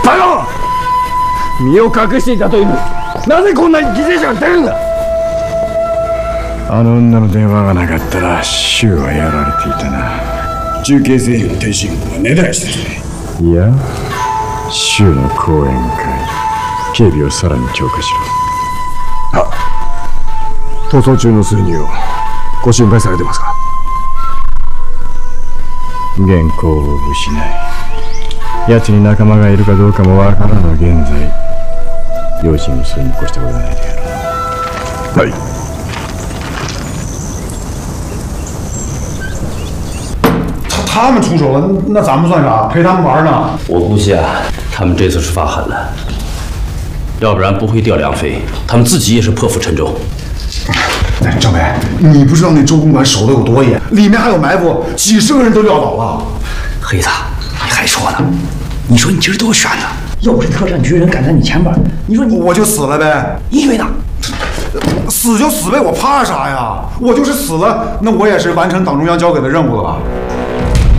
バカ！身を隠していたというのになぜこんなに犠牲者が出るんだ。あの女の電話がなかったら柊はやられていたな。中継製品の停止が根絶やしてる。いや、柊の講演会、警備をさらに強化しろ。逃走中の水乳をご心配されてますか。原稿を失い、奴に仲間がいるかどうかもわからぬ現在、用心をするに越したことはないであろう。はい。 他们出手了，那咱们算啥？陪他们玩呢？ 我估计啊，他们这次是发狠了，要不然不会调梁飞，他们自己也是破釜沉舟。 张伟，你不知道那周公馆守得有多严，里面还有埋伏，几十个人都撂倒了。 黑子，你还说呢？你说你今儿多悬呢？要是特战局人赶在你前边，你说你我就死了呗。 你以为呢？ 死就死呗，我怕啥呀？我就是死了，那我也是完成党中央交给的任务了吧？